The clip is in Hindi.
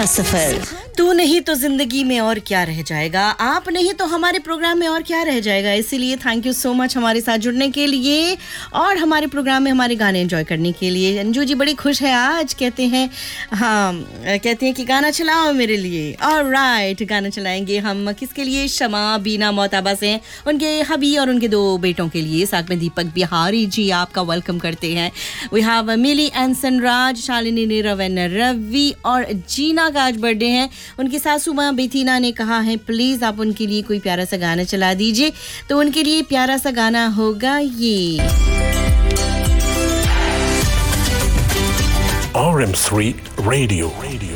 सुहाना सफर। तू नहीं तो जिंदगी में और क्या रह जाएगा, आप नहीं तो हमारे प्रोग्राम में और क्या रह जाएगा। इसीलिए थैंक यू सो मच हमारे साथ जुड़ने के लिए और हमारे प्रोग्राम में हमारे गाने एंजॉय करने के लिए। अंजू जी बड़ी खुश है आज, कहते हैं कि गाना चलाओ मेरे लिए। ऑलराइट, गाना चलाएंगे हम किसके लिए? शमा बीना मोहताबा से, उनके हबी और उनके 2 बेटों के लिए। साथ में दीपक बिहारी जी आपका वेलकम करते हैं। We have milli and Sanraj, Shalini, Nirav and Ravi और जीना का आज बर्थडे है। उनकी सासू माँ बेतीना ने कहा है प्लीज आप उनके लिए कोई प्यारा सा गाना चला दीजिए, तो उनके लिए प्यारा सा गाना होगा ये RM3 Radio